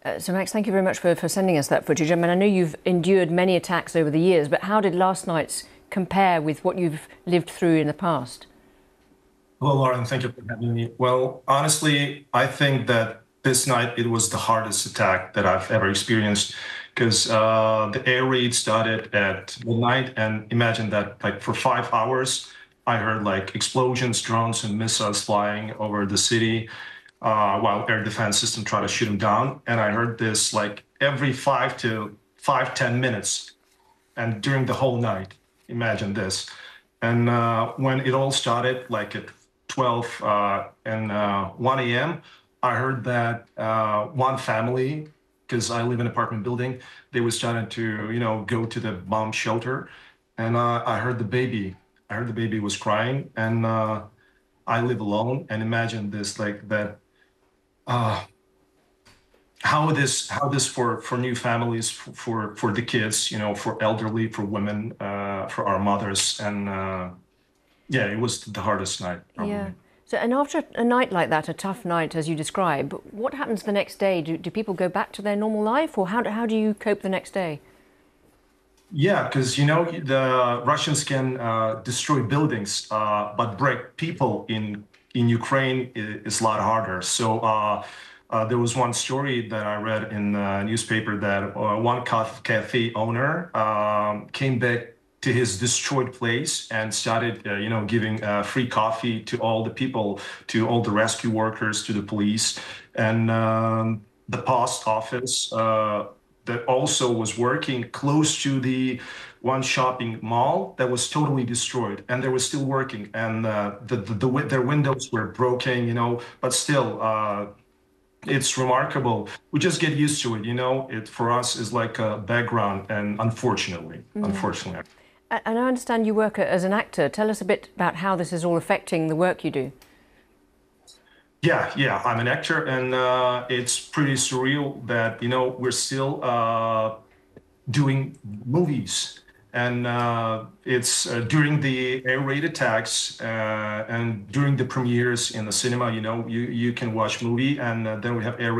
So Max, thank you very much for sending us that footage. I mean, I know you've endured many attacks over the years, but how did last night's compare with what you've lived through in the past? Hello, Lauren. Thank you for having me. Well, honestly, I think that this night it was the hardest attack that I've ever experienced because the air raid started at midnight, and imagine that, like for 5 hours, I heard like explosions, drones, and missiles flying over the city while air defense system tried to shoot them down. And I heard this like every 5 to 10 minutes, and during the whole night. Imagine this. And when it all started, like at 12 and 1 a.m., I heard that one family, because I live in an apartment building, they were starting to, go to the bomb shelter, and I heard the baby. I heard the baby was crying, and I live alone. And imagine this, like that. Uh, how this for new families for the kids, for elderly, for women, for our mothers, and yeah, it was the hardest night Yeah. probably. So, and after a night like that, a tough night as you describe, what happens the next day? Do people go back to their normal life, or how do you cope the next day? Yeah, because the Russians can destroy buildings, but break people in Ukraine is a lot harder. So there was one story that I read in the newspaper that one cafe owner came back to his destroyed place and started, giving free coffee to all the people, to all the rescue workers, to the police, and the post office. That also was working close to the one shopping mall that was totally destroyed, and they were still working, and their windows were broken, but still, it's remarkable. We just get used to it, It for us is like a background, and unfortunately. And I understand you work as an actor. Tell us a bit about how this is all affecting the work you do. Yeah, yeah, I'm an actor, and it's pretty surreal that we're still doing movies. And it's during the air raid attacks and during the premieres in the cinema, you can watch movie, and then we have air